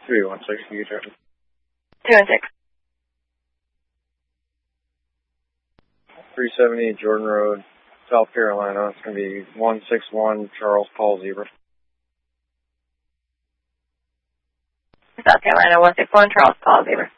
316, you get 216. 370 Jordan Road, South Carolina. It's going to be 161 Charles Paul Zebra. South Carolina, 161 Charles Paul Zebra.